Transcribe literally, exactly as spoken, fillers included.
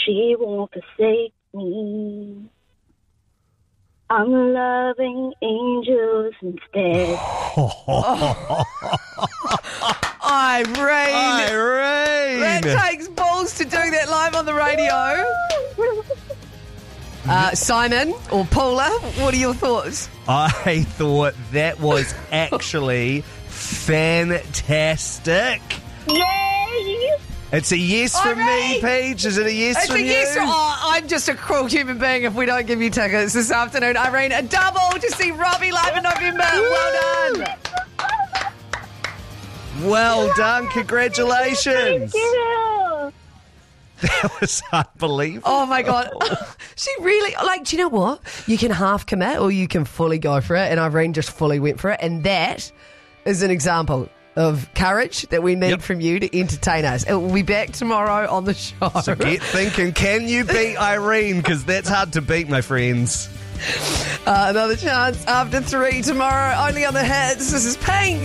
she won't forsake me. I'm loving angels instead. Irene. Irene. That takes balls to do that live on the radio. Uh, Simon or Paula, what are your thoughts? I thought that was actually fantastic. Yay! It's a yes from me, Irene. Peach. Is it a yes It's from a you? yes. Oh, I'm just a cruel human being if we don't give you tickets this afternoon. Irene, a double to see Robbie live in November. Well done. Well done. Congratulations. Thank you. That was unbelievable. Oh, my God. She really, like, do you know what? You can half commit or you can fully go for it. And Irene just fully went for it. And that is an example of courage that we need Yep. from you to entertain us. It will be back tomorrow on the show. So get thinking, can you beat Irene? Because that's hard to beat, my friends. Uh, another chance after three tomorrow, only on the Hits. This is Pink.